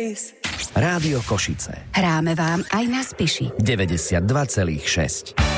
Rádio Košice. Hráme vám aj na Spiši. 92,6.